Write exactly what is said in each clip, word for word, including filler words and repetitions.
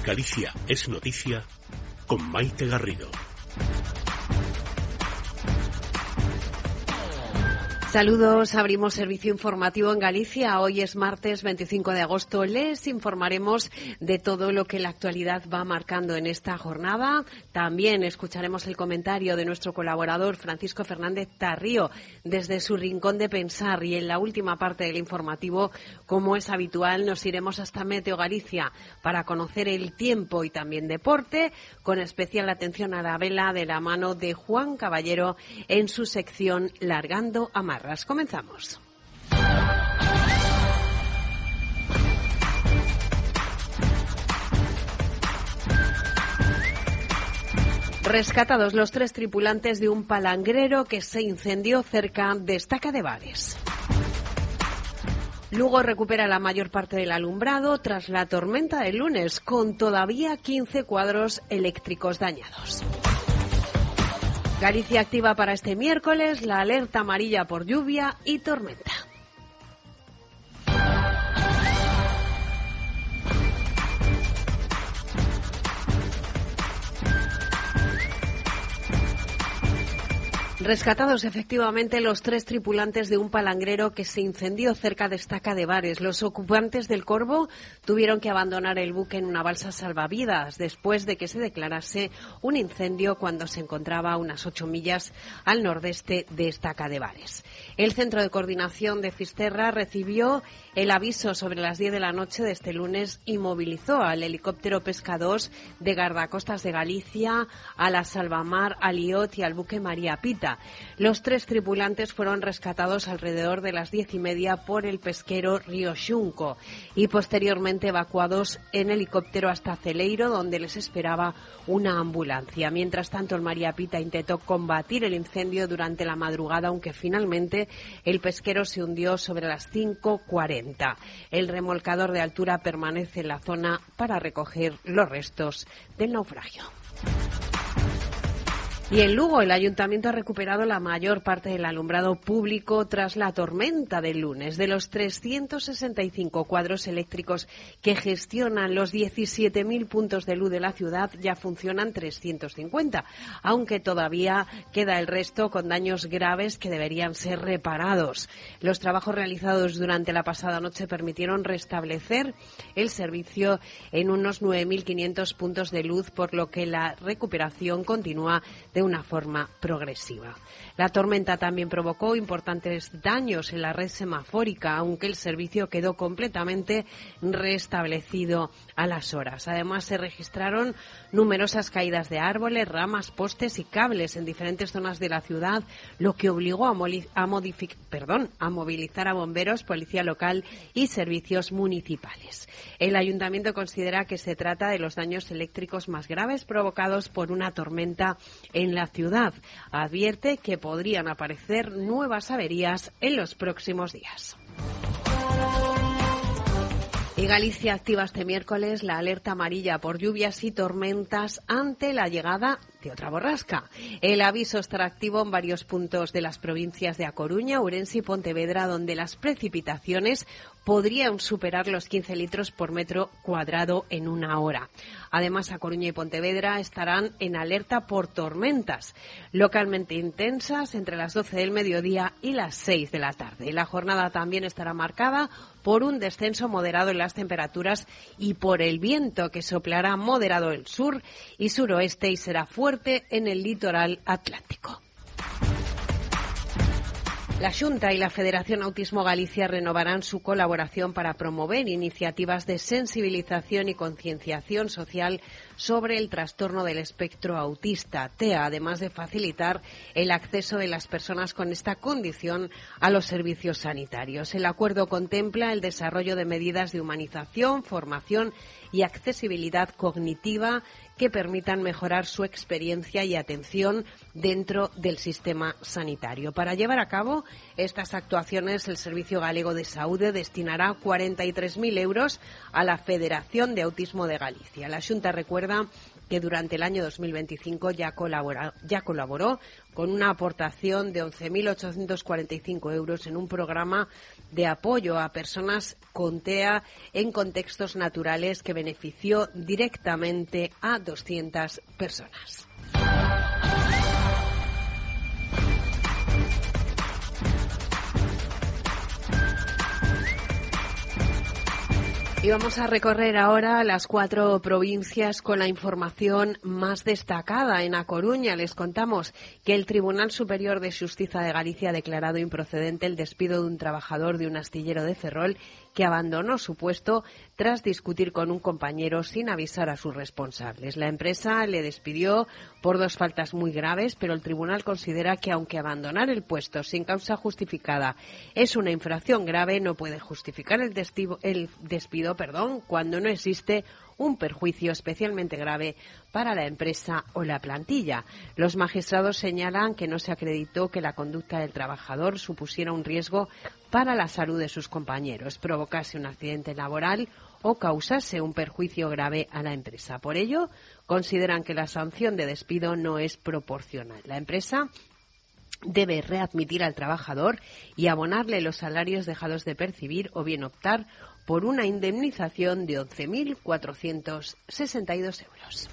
Galicia es noticia con Maite Garrido. Saludos, abrimos servicio informativo en Galicia. Hoy es martes veinticinco de agosto. Les informaremos de todo lo que la actualidad va marcando en esta jornada. También escucharemos el comentario de nuestro colaborador Francisco Fernández Tarrío desde su rincón de pensar. Y en la última parte del informativo, como es habitual, nos iremos hasta Meteo Galicia para conocer el tiempo y también deporte, con especial atención a la vela de la mano de Juan Caballero en su sección Largando Amarras. Comenzamos. Rescatados los tres tripulantes de un palangrero que se incendió cerca de Estaca de Bares. Lugo recupera la mayor parte del alumbrado tras la tormenta del lunes, con todavía quince cuadros eléctricos dañados. Galicia activa para este miércoles la alerta amarilla por lluvia y tormenta. Rescatados efectivamente los tres tripulantes de un palangrero que se incendió cerca de Estaca de Bares. Los ocupantes del Corvo tuvieron que abandonar el buque en una balsa salvavidas después de que se declarase un incendio cuando se encontraba a unas ocho millas al nordeste de Estaca de Bares. El Centro de Coordinación de Fisterra recibió el aviso sobre las diez de la noche de este lunes y movilizó al helicóptero Pesca dos de Guardacostas de Galicia, a la Salvamar, al I O T y al buque María Pita. Los tres tripulantes fueron rescatados alrededor de las diez y media por el pesquero Río Xunco y posteriormente evacuados en helicóptero hasta Celeiro, donde les esperaba una ambulancia. Mientras tanto, el María Pita intentó combatir el incendio durante la madrugada, aunque finalmente el pesquero se hundió sobre las cinco cuarenta. El remolcador de altura permanece en la zona para recoger los restos del naufragio. Y en Lugo, el Ayuntamiento ha recuperado la mayor parte del alumbrado público tras la tormenta del lunes. De los trescientos sesenta y cinco cuadros eléctricos que gestionan los diecisiete mil puntos de luz de la ciudad, ya funcionan trescientos cincuenta, aunque todavía queda el resto con daños graves que deberían ser reparados. Los trabajos realizados durante la pasada noche permitieron restablecer el servicio en unos nueve mil quinientos puntos de luz, por lo que la recuperación continúa de una forma progresiva. La tormenta también provocó importantes daños en la red semafórica, aunque el servicio quedó completamente restablecido a las horas. Además, se registraron numerosas caídas de árboles, ramas, postes y cables en diferentes zonas de la ciudad, lo que obligó a, a, modific perdón, a movilizar a bomberos, policía local y servicios municipales. El ayuntamiento considera que se trata de los daños eléctricos más graves provocados por una tormenta en la ciudad. Advierte que podrían aparecer nuevas averías en los próximos días. Y Galicia activa este miércoles la alerta amarilla por lluvias y tormentas ante la llegada de otra borrasca. El aviso estará activo en varios puntos de las provincias de A Coruña, Ourense y Pontevedra, donde las precipitaciones podrían superar los quince litros por metro cuadrado en una hora. Además, A Coruña y Pontevedra estarán en alerta por tormentas localmente intensas entre las doce del mediodía y las seis de la tarde. La jornada también estará marcada por un descenso moderado en las temperaturas y por el viento, que soplará moderado el sur y suroeste y será fuerte en el litoral atlántico. La Xunta y la Federación Autismo Galicia renovarán su colaboración para promover iniciativas de sensibilización y concienciación social sobre el trastorno del espectro autista, T E A, además de facilitar el acceso de las personas con esta condición a los servicios sanitarios. El acuerdo contempla el desarrollo de medidas de humanización, formación y accesibilidad cognitiva que permitan mejorar su experiencia y atención dentro del sistema sanitario. Para llevar a cabo estas actuaciones, el Servicio Galego de Saúde destinará cuarenta y tres mil euros a la Federación de Autismo de Galicia. La Xunta recuerda que durante el año dos mil veinticinco ya colaboró, ya colaboró con una aportación de once mil ochocientos cuarenta y cinco euros en un programa de apoyo a personas con T E A en contextos naturales que benefició directamente a doscientas personas. Y vamos a recorrer ahora las cuatro provincias con la información más destacada. En A Coruña les contamos que el Tribunal Superior de Xustiza de Galicia ha declarado improcedente el despido de un trabajador de un astillero de Ferrol que abandonó su puesto tras discutir con un compañero sin avisar a sus responsables. La empresa le despidió por dos faltas muy graves, pero el tribunal considera que aunque abandonar el puesto sin causa justificada es una infracción grave, no puede justificar el despido, el despido perdón, cuando no existe un perjuicio especialmente grave para la empresa o la plantilla. Los magistrados señalan que no se acreditó que la conducta del trabajador supusiera un riesgo para la salud de sus compañeros, provocase un accidente laboral o causase un perjuicio grave a la empresa. Por ello, consideran que la sanción de despido no es proporcional. La empresa debe readmitir al trabajador y abonarle los salarios dejados de percibir o bien optar por una indemnización de once mil cuatrocientos sesenta y dos euros.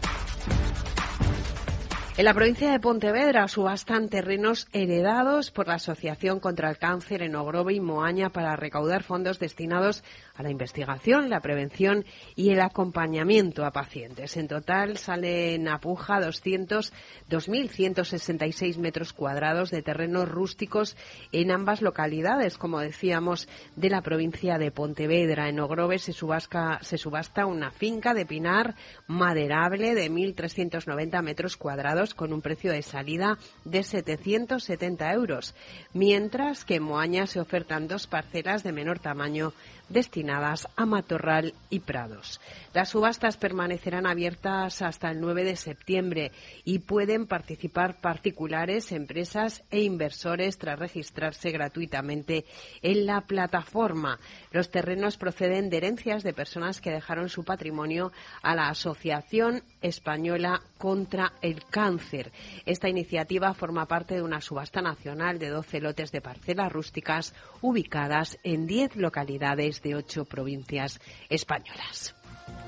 En la provincia de Pontevedra subastan terrenos heredados por la Asociación contra el Cáncer en Ogrove y Moaña para recaudar fondos destinados a la investigación, la prevención y el acompañamiento a pacientes. En total salen a puja doscientos dos mil ciento sesenta y seis metros cuadrados de terrenos rústicos en ambas localidades, como decíamos, de la provincia de Pontevedra. En Ogrove se subasta, se subasta una finca de pinar maderable de mil trescientos noventa metros cuadrados con un precio de salida de setecientos setenta euros, mientras que en Moaña se ofertan dos parcelas de menor tamaño destinadas a matorral y prados. Las subastas permanecerán abiertas hasta el nueve de septiembre y pueden participar particulares, empresas e inversores tras registrarse gratuitamente en la plataforma. Los terrenos proceden de herencias de personas que dejaron su patrimonio a la Asociación Española contra el Cáncer. Esta iniciativa forma parte de una subasta nacional de doce lotes de parcelas rústicas ubicadas en diez localidades de ocho provincias españolas.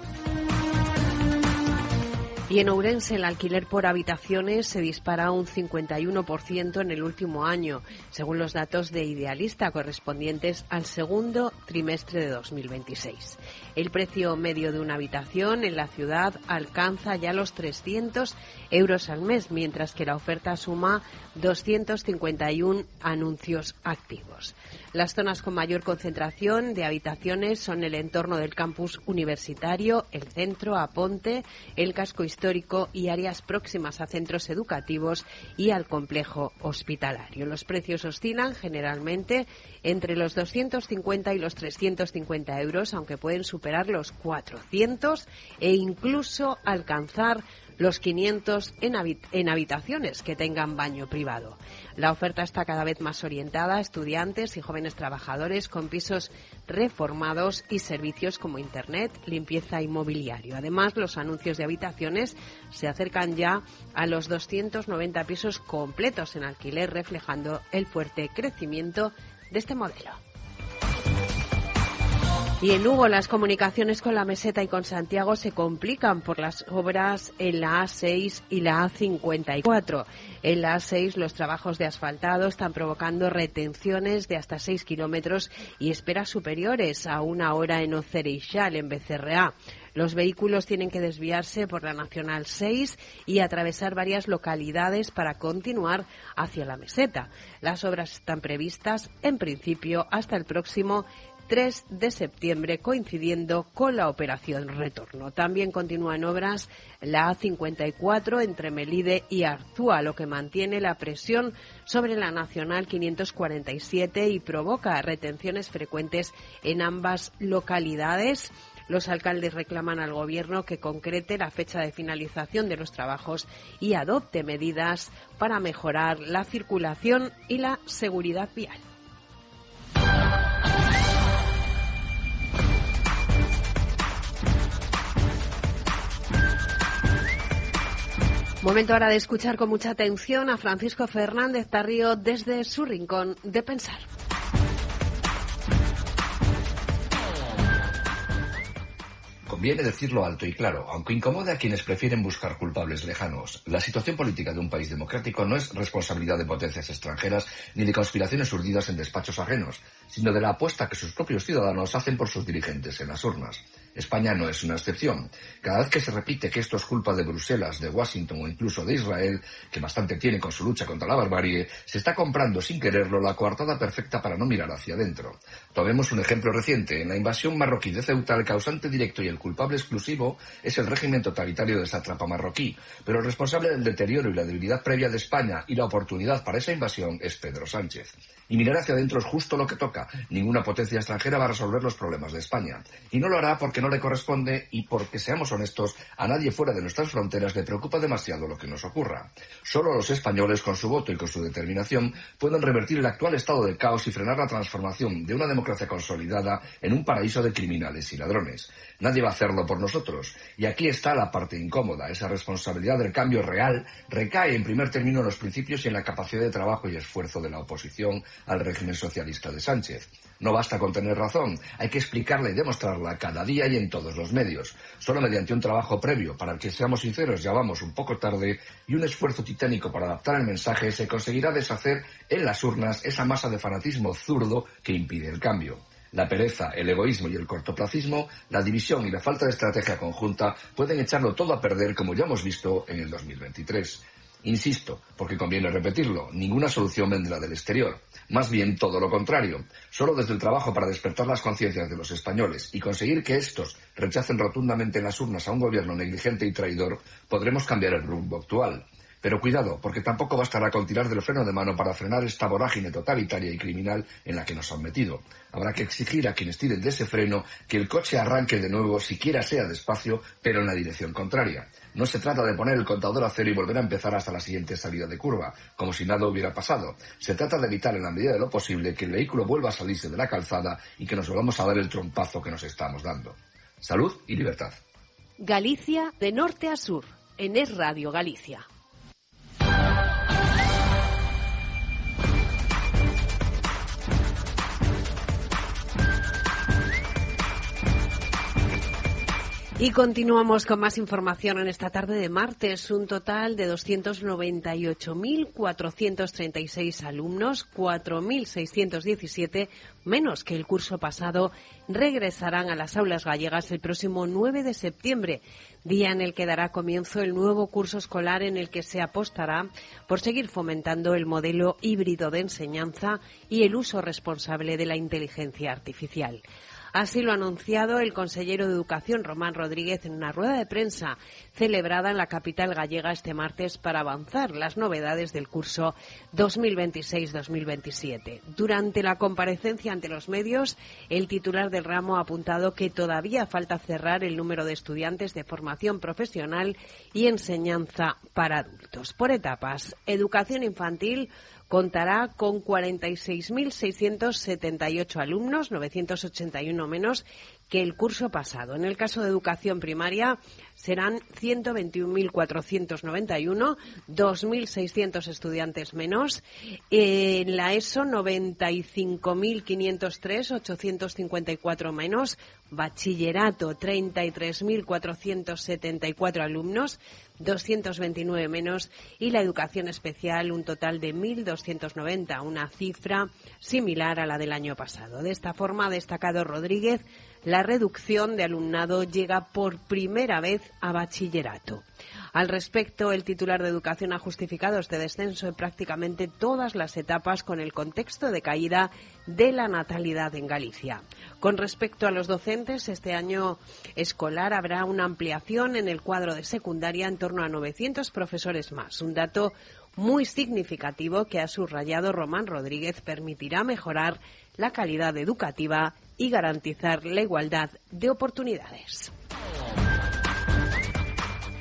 Y en Ourense el alquiler por habitaciones se dispara un cincuenta y uno por ciento en el último año, según los datos de Idealista correspondientes al segundo trimestre de dos mil veintiséis. El precio medio de una habitación en la ciudad alcanza ya los trescientos euros al mes, mientras que la oferta suma doscientos cincuenta y uno anuncios activos. Las zonas con mayor concentración de habitaciones son el entorno del campus universitario, el centro, Aponte, el casco histórico y áreas próximas a centros educativos y al complejo hospitalario. Los precios oscilan generalmente entre los doscientos cincuenta y los trescientos cincuenta euros, aunque pueden superar los cuatrocientos e incluso alcanzar los quinientos en, habit- en habitaciones que tengan baño privado. La oferta está cada vez más orientada a estudiantes y jóvenes trabajadores con pisos reformados y servicios como internet, limpieza y mobiliario. Además, los anuncios de habitaciones se acercan ya a los doscientos noventa pisos completos en alquiler, reflejando el fuerte crecimiento de este modelo. Y en Lugo las comunicaciones con la Meseta y con Santiago se complican por las obras en la A seis y la A cincuenta y cuatro. En la A seis los trabajos de asfaltado están provocando retenciones de hasta seis kilómetros y esperas superiores a una hora en Ocereixal, en Becerreá. Los vehículos tienen que desviarse por la Nacional seis y atravesar varias localidades para continuar hacia la Meseta. Las obras están previstas, en principio, hasta el próximo tres de septiembre, coincidiendo con la operación retorno. También continúan obras la A cincuenta y cuatro entre Melide y Arzúa, lo que mantiene la presión sobre la Nacional quinientos cuarenta y siete y provoca retenciones frecuentes en ambas localidades. Los alcaldes reclaman al Gobierno que concrete la fecha de finalización de los trabajos y adopte medidas para mejorar la circulación y la seguridad vial. Momento ahora de escuchar con mucha atención a Francisco Fernández Tarrío desde su rincón de pensar. Conviene decirlo alto y claro, aunque incomode a quienes prefieren buscar culpables lejanos. La situación política de un país democrático no es responsabilidad de potencias extranjeras ni de conspiraciones urdidas en despachos ajenos, sino de la apuesta que sus propios ciudadanos hacen por sus dirigentes en las urnas. España no es una excepción. Cada vez que se repite que esto es culpa de Bruselas, de Washington o incluso de Israel, que bastante tiene con su lucha contra la barbarie, se está comprando sin quererlo la coartada perfecta para no mirar hacia adentro. Tomemos un ejemplo reciente. En la invasión marroquí de Ceuta, el causante directo y el culpable exclusivo es el régimen totalitario de sátrapa marroquí, pero el responsable del deterioro y la debilidad previa de España y la oportunidad para esa invasión es Pedro Sánchez. Y mirar hacia adentro es justo lo que toca. Ninguna potencia extranjera va a resolver los problemas de España. Y no lo hará porque no le corresponde y porque, seamos honestos, a nadie fuera de nuestras fronteras le preocupa demasiado lo que nos ocurra. Solo los españoles, con su voto y con su determinación, pueden revertir el actual estado de caos y frenar la transformación de una democracia consolidada en un paraíso de criminales y ladrones. Nadie va a hacerlo por nosotros. Y aquí está la parte incómoda. Esa responsabilidad del cambio real recae en primer término en los principios y en la capacidad de trabajo y esfuerzo de la oposición al régimen socialista de Sánchez. No basta con tener razón, hay que explicarla y demostrarla cada día y en todos los medios. Solo mediante un trabajo previo, para el que, seamos sinceros, ya vamos un poco tarde, y un esfuerzo titánico para adaptar el mensaje, se conseguirá deshacer en las urnas esa masa de fanatismo zurdo que impide el cambio. La pereza, el egoísmo y el cortoplacismo, la división y la falta de estrategia conjunta pueden echarlo todo a perder, como ya hemos visto en el dos mil veintitrés. Insisto, porque conviene repetirlo, ninguna solución vendrá del exterior. Más bien todo lo contrario. Solo desde el trabajo para despertar las conciencias de los españoles y conseguir que estos rechacen rotundamente en las urnas a un gobierno negligente y traidor, podremos cambiar el rumbo actual. Pero cuidado, porque tampoco bastará con tirar del freno de mano para frenar esta vorágine totalitaria y criminal en la que nos han metido. Habrá que exigir a quienes tiren de ese freno que el coche arranque de nuevo, siquiera sea despacio, pero en la dirección contraria. No se trata de poner el contador a cero y volver a empezar hasta la siguiente salida de curva, como si nada hubiera pasado. Se trata de evitar en la medida de lo posible que el vehículo vuelva a salirse de la calzada y que nos volvamos a dar el trompazo que nos estamos dando. Salud y libertad. Galicia de norte a sur, en Es Radio Galicia. Y continuamos con más información en esta tarde de martes. Un total de doscientos noventa y ocho mil cuatrocientos treinta y seis alumnos, cuatro mil seiscientos diecisiete menos que el curso pasado, regresarán a las aulas gallegas el próximo nueve de septiembre, día en el que dará comienzo el nuevo curso escolar en el que se apostará por seguir fomentando el modelo híbrido de enseñanza y el uso responsable de la inteligencia artificial. Así lo ha anunciado el consejero de Educación, Román Rodríguez, en una rueda de prensa celebrada en la capital gallega este martes para avanzar las novedades del curso dos mil veintiséis dos mil veintisiete. Durante la comparecencia ante los medios, el titular del ramo ha apuntado que todavía falta cerrar el número de estudiantes de formación profesional y enseñanza para adultos. Por etapas, educación infantil contará con cuarenta y seis mil seiscientos setenta y ocho alumnos, novecientos ochenta y uno menos que el curso pasado. En el caso de educación primaria serán ciento veintiún mil cuatrocientos noventa y uno, dos mil seiscientos estudiantes menos. En la ESO, noventa y cinco mil quinientos tres, ochocientos cincuenta y cuatro menos. Bachillerato, treinta y tres mil cuatrocientos setenta y cuatro alumnos, doscientos veintinueve menos. Y la educación especial, un total de mil doscientos noventa, una cifra similar a la del año pasado. De esta forma, ha destacado Rodríguez, la reducción de alumnado llega por primera vez a bachillerato. Al respecto, el titular de Educación ha justificado este descenso en prácticamente todas las etapas con el contexto de caída de la natalidad en Galicia. Con respecto a los docentes, este año escolar habrá una ampliación en el cuadro de secundaria en torno a novecientos profesores más. Un dato muy significativo que ha subrayado Román Rodríguez permitirá mejorar la calidad educativa y garantizar la igualdad de oportunidades.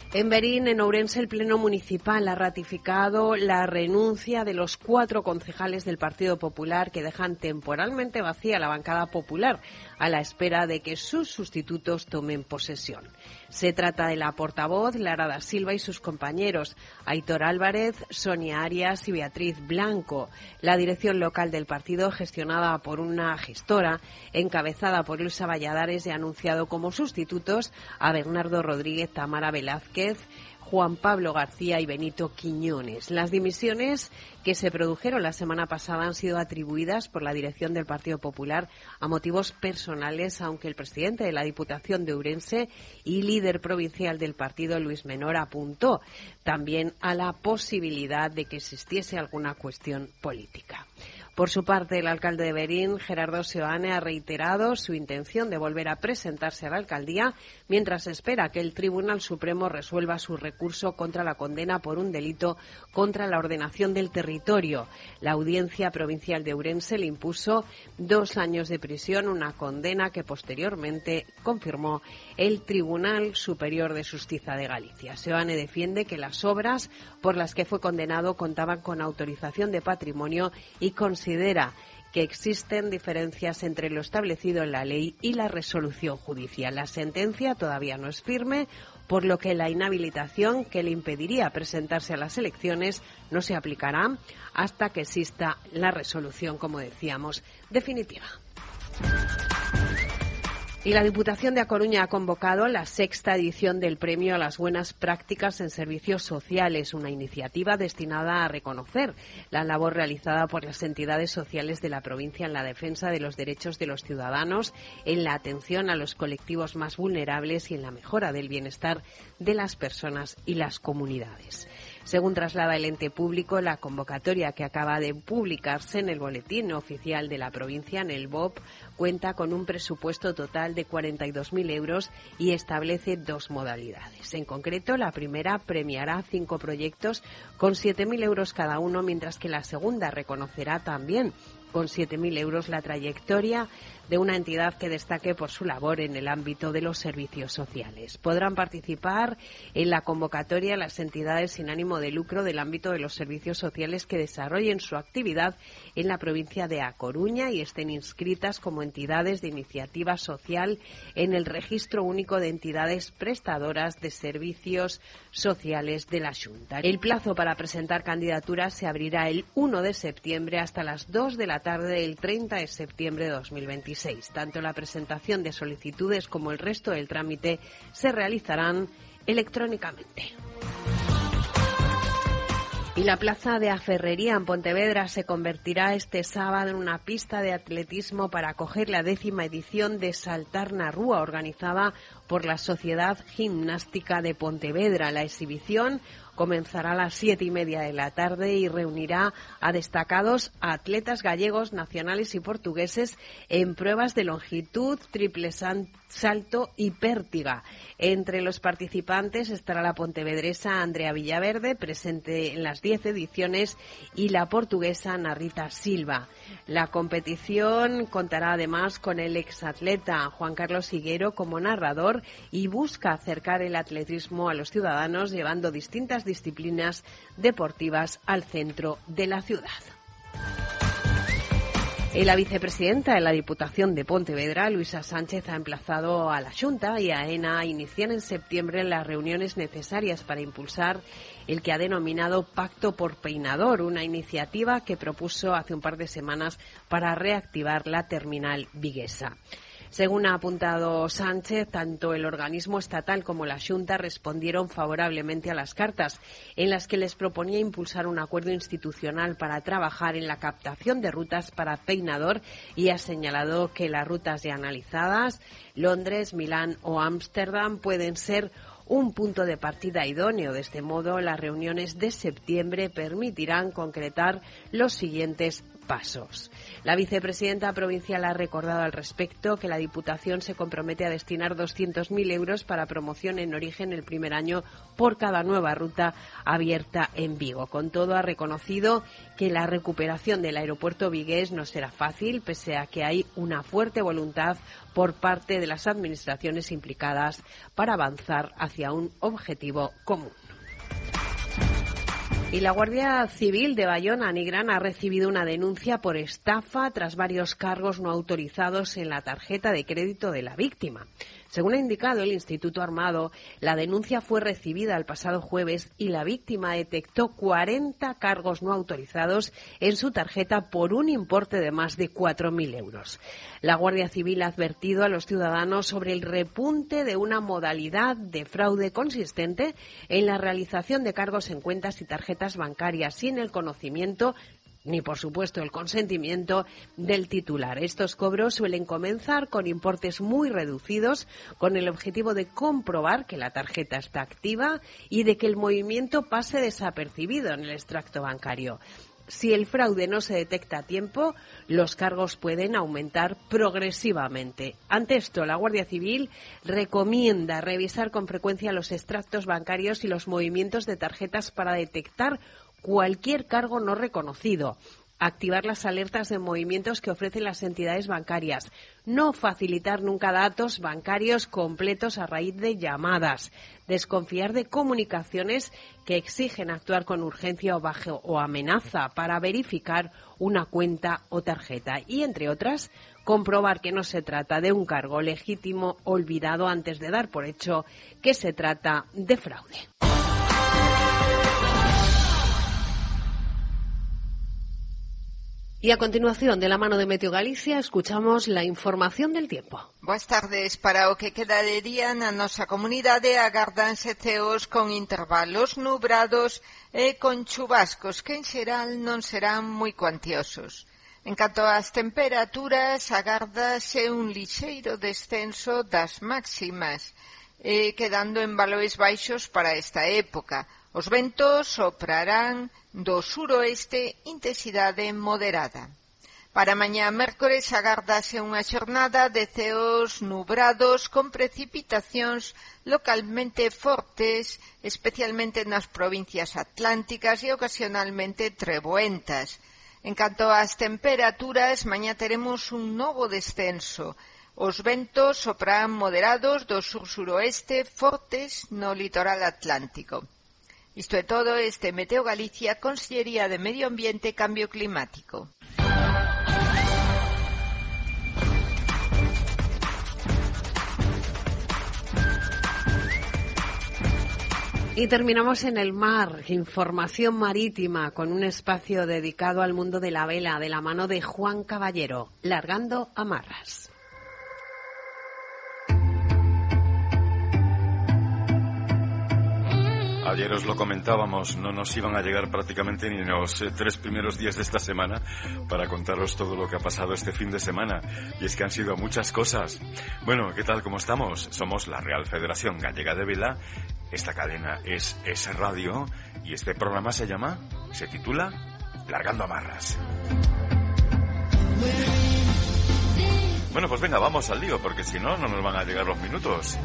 En Berín, en Ourense, el Pleno Municipal ha ratificado la renuncia de los cuatro concejales del Partido Popular que dejan temporalmente vacía la bancada popular a la espera de que sus sustitutos tomen posesión. Se trata de la portavoz Lara da Silva y sus compañeros Aitor Álvarez, Sonia Arias y Beatriz Blanco. La dirección local del partido, gestionada por una gestora encabezada por Luisa Valladares, ya ha anunciado como sustitutos a Bernardo Rodríguez, Tamara Velázquez, Juan Pablo García y Benito Quiñones. Las dimisiones que se produjeron la semana pasada han sido atribuidas por la dirección del Partido Popular a motivos personales, aunque el presidente de la Diputación de Ourense y líder provincial del partido, Luis Menor, apuntó también a la posibilidad de que existiese alguna cuestión política. Por su parte, el alcalde de Berín, Gerardo Seoane, ha reiterado su intención de volver a presentarse a la alcaldía mientras espera que el Tribunal Supremo resuelva su recurso contra la condena por un delito contra la ordenación del territorio. La Audiencia Provincial de Ourense le impuso dos años de prisión, una condena que posteriormente confirmó el Tribunal Superior de Justicia de Galicia. Seoane defiende que las obras por las que fue condenado contaban con autorización de patrimonio y considera que existen diferencias entre lo establecido en la ley y la resolución judicial. La sentencia todavía no es firme, por lo que la inhabilitación que le impediría presentarse a las elecciones no se aplicará hasta que exista la resolución, como decíamos, definitiva. Y la Diputación de A Coruña ha convocado la sexta edición del Premio a las Buenas Prácticas en Servicios Sociales, una iniciativa destinada a reconocer la labor realizada por las entidades sociales de la provincia en la defensa de los derechos de los ciudadanos, en la atención a los colectivos más vulnerables y en la mejora del bienestar de las personas y las comunidades. Según traslada el ente público, la convocatoria que acaba de publicarse en el Boletín Oficial de la provincia, en el B O P, cuenta con un presupuesto total de cuarenta y dos mil euros y establece dos modalidades. En concreto, la primera premiará cinco proyectos con siete mil euros cada uno, mientras que la segunda reconocerá también con siete mil euros la trayectoria de una entidad que destaque por su labor en el ámbito de los servicios sociales. Podrán participar en la convocatoria las entidades sin ánimo de lucro del ámbito de los servicios sociales que desarrollen su actividad en la provincia de A Coruña y estén inscritas como entidades de iniciativa social en el Registro Único de Entidades Prestadoras de Servicios Sociales de la Xunta. El plazo para presentar candidaturas se abrirá el uno de septiembre hasta las dos de la tarde del treinta de septiembre de dos mil veintiséis. Tanto la presentación de solicitudes como el resto del trámite se realizarán electrónicamente. Y la plaza de Aferrería en Pontevedra se convertirá este sábado en una pista de atletismo para acoger la décima edición de Saltar na Rúa, organizada por la Sociedad Gimnástica de Pontevedra. La exhibición comenzará a las siete y media de la tarde y reunirá a destacados atletas gallegos, nacionales y portugueses en pruebas de longitud, triple salto y pértiga. Entre los participantes estará la pontevedresa Andrea Villaverde, presente en las diez ediciones, y la portuguesa Narita Silva. La competición contará además con el exatleta Juan Carlos Higuero como narrador y busca acercar el atletismo a los ciudadanos, llevando distintas disciplinas deportivas al centro de la ciudad. Y la vicepresidenta de la Diputación de Pontevedra, Luisa Sánchez, ha emplazado a la Xunta y a AENA a iniciar en septiembre las reuniones necesarias para impulsar el que ha denominado Pacto por Peinador, una iniciativa que propuso hace un par de semanas para reactivar la terminal viguesa. Según ha apuntado Sánchez, tanto el organismo estatal como la Xunta respondieron favorablemente a las cartas, en las que les proponía impulsar un acuerdo institucional para trabajar en la captación de rutas para peinador, y ha señalado que las rutas ya analizadas, Londres, Milán o Ámsterdam, pueden ser un punto de partida idóneo. De este modo, las reuniones de septiembre permitirán concretar los siguientes pasos. La vicepresidenta provincial ha recordado al respecto que la Diputación se compromete a destinar doscientos mil euros para promoción en origen el primer año por cada nueva ruta abierta en Vigo. Con todo, ha reconocido que la recuperación del aeropuerto vigués no será fácil, pese a que hay una fuerte voluntad por parte de las administraciones implicadas para avanzar hacia un objetivo común. Y la Guardia Civil de Bayona, Nigrán, ha recibido una denuncia por estafa tras varios cargos no autorizados en la tarjeta de crédito de la víctima. Según ha indicado el Instituto Armado, la denuncia fue recibida el pasado jueves y la víctima detectó cuarenta cargos no autorizados en su tarjeta por un importe de más de cuatro mil euros. La Guardia Civil ha advertido a los ciudadanos sobre el repunte de una modalidad de fraude consistente en la realización de cargos en cuentas y tarjetas bancarias sin el conocimiento ni, por supuesto, el consentimiento del titular. Estos cobros suelen comenzar con importes muy reducidos, con el objetivo de comprobar que la tarjeta está activa y de que el movimiento pase desapercibido en el extracto bancario. Si el fraude no se detecta a tiempo, los cargos pueden aumentar progresivamente. Ante esto, la Guardia Civil recomienda revisar con frecuencia los extractos bancarios y los movimientos de tarjetas para detectar cualquier cargo no reconocido, activar las alertas de movimientos que ofrecen las entidades bancarias, no facilitar nunca datos bancarios completos a raíz de llamadas, desconfiar de comunicaciones que exigen actuar con urgencia o bajo o amenaza para verificar una cuenta o tarjeta y, entre otras, comprobar que no se trata de un cargo legítimo olvidado antes de dar por hecho que se trata de fraude. Y a continuación, de la mano de Meteo Galicia, escuchamos la información del tiempo. Boas tardes. Para o que queda de día na nosa comunidade agárdanse ceos con intervalos nubrados e con chubascos que en xeral non serán moi cuantiosos. En canto ás temperaturas, agárdase un lixeiro descenso das máximas, eh, quedando en valores baixos para esta época. Os ventos soprarán do suroeste intensidade moderada. Para mañá mércores agárdase unha xornada de ceos nubrados con precipitacións localmente fortes, especialmente nas provincias atlánticas e ocasionalmente treboentas. En canto ás temperaturas, mañá teremos un novo descenso. Os ventos soprarán moderados do sur-suroeste fortes no litoral atlántico. Isto é todo. Este Meteo Galicia, Consellería de Medio Ambiente e Cambio Climático. Y terminamos en el mar, información marítima, con un espacio dedicado al mundo de la vela, de la mano de Juan Caballero, Largando Amarras. Ayer os lo comentábamos, no nos iban a llegar prácticamente ni los eh, tres primeros días de esta semana para contaros todo lo que ha pasado este fin de semana. Y es que han sido muchas cosas. Bueno, ¿qué tal? ¿Cómo estamos? Somos la Real Federación Gallega de Vela. Esta cadena es S Radio y este programa se llama, se titula Largando Amarras. Bueno, pues venga, vamos al lío, porque si no, no nos van a llegar los minutos.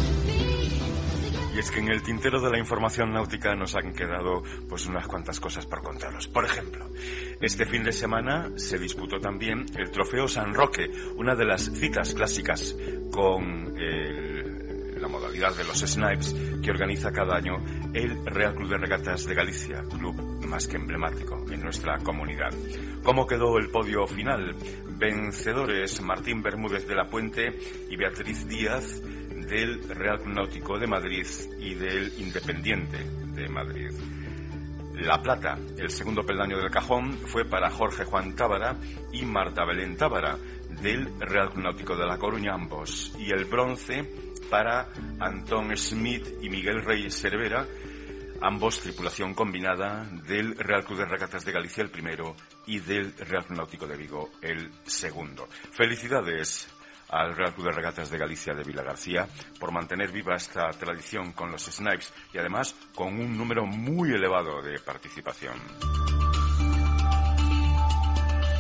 Y es que en el tintero de la información náutica nos han quedado pues unas cuantas cosas por contaros. Por ejemplo, este fin de semana se disputó también el Trofeo San Roque, una de las citas clásicas con el, la modalidad de los snipes que organiza cada año el Real Club de Regatas de Galicia, club más que emblemático en nuestra comunidad. ¿Cómo quedó el podio final? Vencedores Martín Bermúdez de la Puente y Beatriz Díaz del Real Club Náutico de Madrid y del Independiente de Madrid. La plata, el segundo peldaño del cajón, fue para Jorge Juan Tábara y Marta Belén Tábara del Real Club Náutico de La Coruña, ambos. Y el bronce para Antón Smith y Miguel Reyes Cervera, ambos tripulación combinada del Real Club de Regatas de Galicia, el primero, y del Real Club Náutico de Vigo, el segundo. Felicidades al Real Club de Regatas de Galicia de Vilagarcía por mantener viva esta tradición con los snipes y además con un número muy elevado de participación.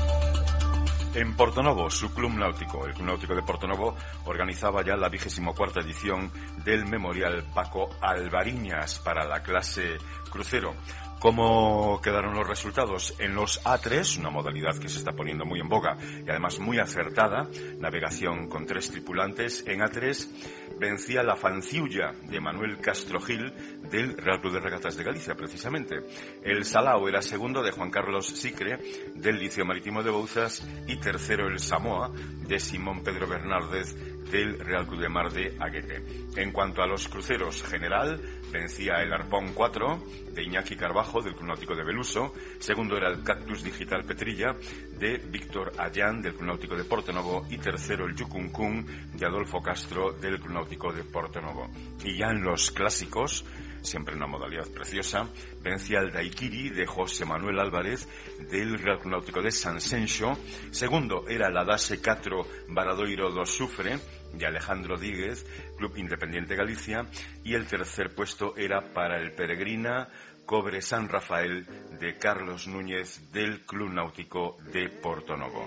En Portonovo, su club náutico, el Club Náutico de Portonovo, organizaba ya la vigésimo cuarta edición del Memorial Paco Alvariñas para la clase crucero. ¿Cómo quedaron los resultados? En los A tres, una modalidad que se está poniendo muy en boga y además muy acertada, navegación con tres tripulantes, en A tres vencía la Fanciulla de Manuel Castro Gil del Real Club de Regatas de Galicia, precisamente. El Salao era segundo de Juan Carlos Sicre del Liceo Marítimo de Bouzas y tercero el Samoa de Simón Pedro Bernárdez del Real Club de Mar de Aguete. En cuanto a los cruceros, general vencía el Arpón cuatro de Iñaki Carbajo del Club Náutico de Beluso, segundo era el Cactus Digital Petrilla de Víctor Allán del Club Náutico de Portonovo y tercero el Yucuncún de Adolfo Castro del Club Náutico de Portonovo. Y ya en los clásicos, siempre una modalidad preciosa, vencía el Daiquiri de José Manuel Álvarez del Real Club Náutico de San Senxo, segundo era el Adase cuatro Varadoiro do Xufre de Alejandro Díguez, Club Independiente Galicia, y el tercer puesto era para el Peregrina Cobre San Rafael de Carlos Núñez del Club Náutico de Portonovo.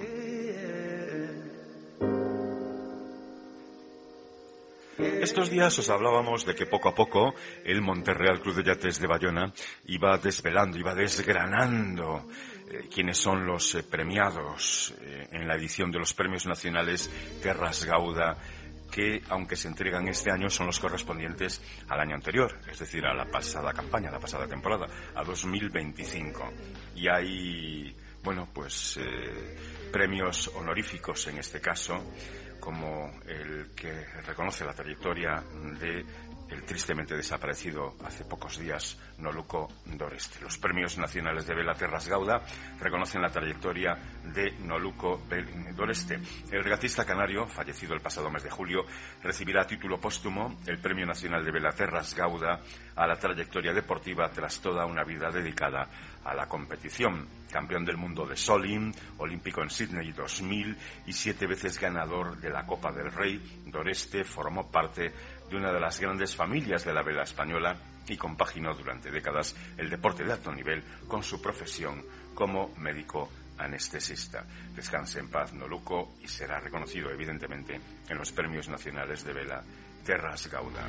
Estos días os hablábamos de que poco a poco el Monterreal Club de Yates de Bayona iba desvelando, iba desgranando eh, quiénes son los eh, premiados eh, en la edición de los Premios Nacionales Terras Gauda, que, aunque se entregan este año, son los correspondientes al año anterior, es decir, a la pasada campaña, a la pasada temporada, a dos mil veinticinco. Y hay, bueno, pues eh, premios honoríficos en este caso, como el que reconoce la trayectoria de el tristemente desaparecido hace pocos días Noluco Doreste. Los premios nacionales de vela Terras Gauda reconocen la trayectoria de Noluco Doreste. El regatista canario, fallecido el pasado mes de julio, recibirá a título póstumo el Premio Nacional de Vela Terras Gauda a la trayectoria deportiva tras toda una vida dedicada a la competición. Campeón del mundo de Solin, olímpico en Sydney dos mil y siete veces ganador de la Copa del Rey, Doreste formó parte de una de las grandes familias de la vela española y compaginó durante décadas el deporte de alto nivel con su profesión como médico anestesista. Descanse en paz Noluco y será reconocido evidentemente en los Premios Nacionales de Vela Terras Gauda.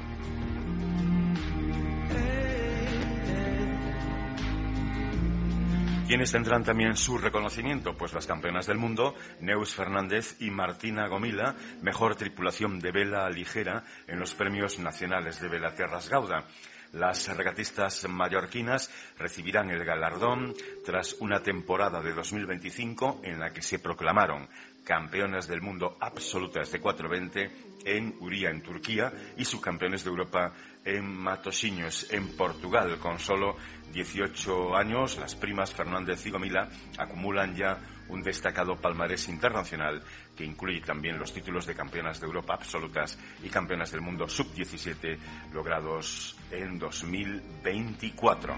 ¿Quiénes tendrán también su reconocimiento? Pues las campeonas del mundo, Neus Fernández y Martina Gomila, mejor tripulación de vela ligera en los Premios Nacionales de Vela Terras Gauda. Las regatistas mallorquinas recibirán el galardón tras una temporada de dos mil veinticinco en la que se proclamaron campeonas del mundo absolutas de cuatrocientos veinte en Uría, en Turquía, y subcampeones de Europa en Matosinhos, en Portugal. Con solo dieciocho años, las primas Fernández y Gomila acumulan ya un destacado palmarés internacional que incluye también los títulos de campeonas de Europa absolutas y campeonas del mundo sub diecisiete logrados en dos mil veinticuatro.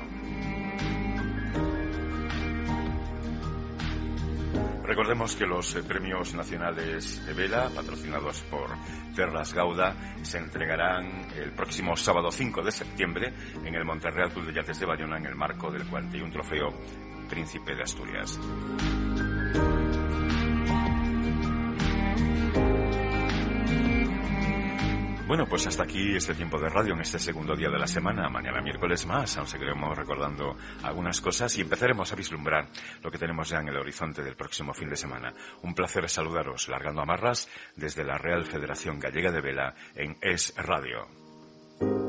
Recordemos que los eh, premios nacionales de vela, patrocinados por Terras Gauda, se entregarán el próximo sábado cinco de septiembre en el Monterreal Club de Yates de Bayona en el marco del cuarenta y uno Trofeo Príncipe de Asturias. Bueno, pues hasta aquí este tiempo de radio en este segundo día de la semana. Mañana miércoles más, aún seguiremos recordando algunas cosas y empezaremos a vislumbrar lo que tenemos ya en el horizonte del próximo fin de semana. Un placer saludaros, largando amarras desde la Real Federación Gallega de Vela en Es Radio.